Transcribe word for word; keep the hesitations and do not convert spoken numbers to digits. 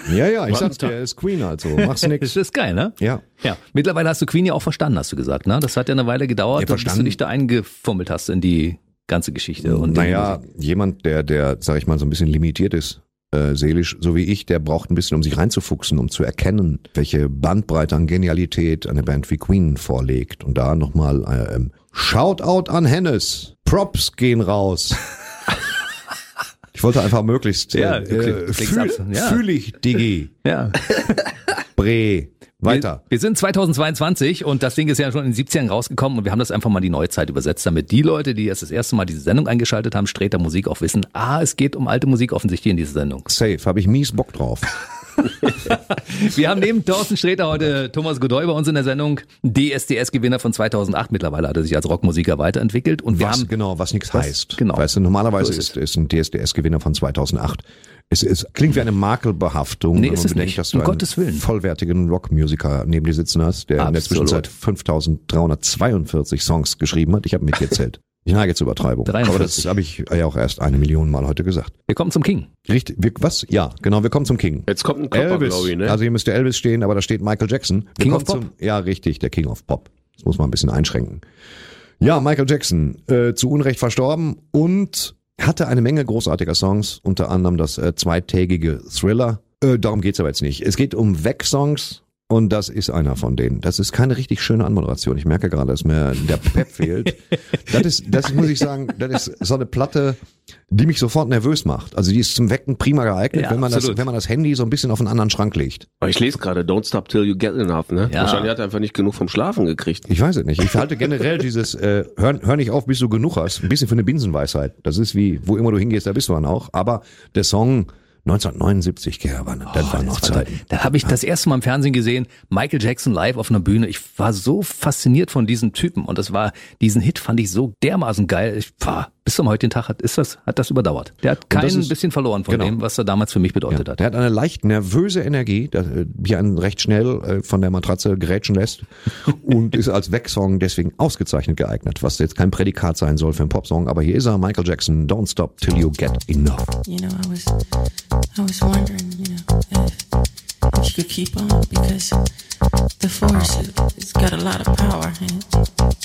Ja, ja, ich sag's dir, er ist Queen, also mach's nix. Das ist geil, ne? Ja. Ja. Mittlerweile hast du Queen ja auch verstanden, hast du gesagt, ne? Das hat ja eine Weile gedauert, Ja, bis du verstanden. dich da eingefummelt hast in die ganze Geschichte. Und Naja, jemand, der, der, sag ich mal, so ein bisschen limitiert ist, äh, seelisch, so wie ich, der braucht ein bisschen, um sich reinzufuchsen, um zu erkennen, welche Bandbreite an Genialität eine Band wie Queen vorlegt. Und da nochmal äh, ähm, Shoutout an Hennes. Props gehen raus. Ich wollte einfach möglichst äh, Ja, du äh, klickst fühl, ab, ja. fühl ich, Digi. Ja. Bre. Weiter. Wir, wir sind zweitausendzweiundzwanzig und das Ding ist ja schon in den siebzigern rausgekommen und wir haben das einfach mal die Neuzeit übersetzt, damit die Leute, die jetzt das erste Mal diese Sendung eingeschaltet haben, Sträter Musik auch wissen, ah, es geht um alte Musik offensichtlich in dieser Sendung. Safe, habe ich mies Bock drauf. Wir haben neben Thorsten Sträter heute Thomas Godoy bei uns in der Sendung, D S D S-Gewinner von zweitausendacht. Mittlerweile hat er sich als Rockmusiker weiterentwickelt. Und wir was haben genau, was nichts was, heißt. Genau. Weißt du, normalerweise So ist, ist ist ein D S D S-Gewinner von zweitausendacht. Es, es klingt wie eine Makelbehaftung, Nee, wenn ist man es bedenkt, nicht. dass du Um einen Gottes Willen. vollwertigen Rockmusiker neben dir sitzen hast, der in der Absolut. Zwischenzeit fünftausenddreihundertzweiundvierzig Songs geschrieben hat. Ich habe mitgezählt. Ich neige zur Übertreibung. dreiundvierzig. Aber das habe ich ja auch erst eine Million Mal heute gesagt. Wir kommen zum King. Richtig, wir, was? Ja, genau, wir kommen zum King. Jetzt kommt ein Klopper, Elvis, glaube ich, ne? also hier müsste Elvis stehen, aber da steht Michael Jackson. Wir King kommen of Pop? Zum, ja, richtig, der King of Pop. Das muss man ein bisschen einschränken. Ja, Michael Jackson, äh, zu Unrecht verstorben und hatte eine Menge großartiger Songs, unter anderem das äh, zweitägige Thriller. Äh, darum geht's aber jetzt nicht. Es geht um Weg-Songs und das ist einer von denen. Das ist keine richtig schöne Anmoderation. Ich merke gerade, dass mir der Pep fehlt. Das ist, das muss ich sagen, das ist so eine Platte, die mich sofort nervös macht. Also die ist zum Wecken prima geeignet, Ja, wenn man das, absolut. wenn man das Handy so ein bisschen auf einen anderen Schrank legt. Aber ich lese gerade, don't stop till you get enough, ne? Ja. Wahrscheinlich hat er einfach nicht genug vom Schlafen gekriegt. Ich weiß es nicht. Ich halte generell dieses, äh, hör, hör nicht auf, bis du genug hast. Ein bisschen für eine Binsenweisheit. Das ist wie, wo immer du hingehst, da bist du dann auch. Aber der Song neunzehnhundertneunundsiebzig, Gerber, das Oh, war noch das war Zeit. Da, da habe ich das erste Mal im Fernsehen gesehen, Michael Jackson live auf einer Bühne. Ich war so fasziniert von diesem Typen und das war, diesen Hit fand ich so dermaßen geil. Ich, pah, bis zum heutigen Tag hat, ist das, hat das überdauert. Der hat kein das ist- bisschen verloren von genau. dem, was er damals für mich bedeutet Ja, hat. der hat eine leicht nervöse Energie, der, äh, die einen recht schnell äh, von der Matratze grätschen lässt und ist als Wegsong deswegen ausgezeichnet geeignet, was jetzt kein Prädikat sein soll für einen Popsong, aber hier ist er, Michael Jackson, Don't Stop Till You Get Enough. You know, I was, I was wondering, you know, if, if you could keep on because the force, it, it's got a lot of power and